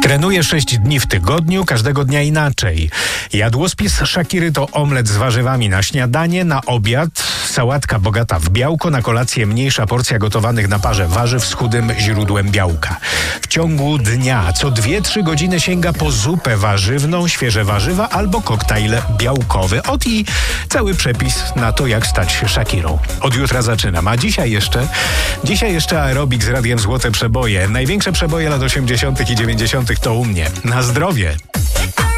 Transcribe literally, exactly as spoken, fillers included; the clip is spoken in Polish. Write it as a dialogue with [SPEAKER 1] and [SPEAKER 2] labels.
[SPEAKER 1] Trenuje sześć dni w tygodniu, każdego dnia inaczej. Jadłospis Shakiry to omlet z warzywami na śniadanie, na obiad sałatka bogata w białko, na kolację mniejsza porcja gotowanych na parze warzyw z chudym źródłem białka. W ciągu dnia co dwie trzy godziny sięga po zupę warzywną, świeże warzywa albo koktajl białkowy. Ot i cały przepis na to, jak stać się Shakirą. Od jutra zaczynam, a dzisiaj jeszcze, dzisiaj jeszcze aerobik z Radiem Złote Przeboje. Największe przeboje lat osiemdziesiątych i dziewięćdziesiątych to u mnie. Na zdrowie!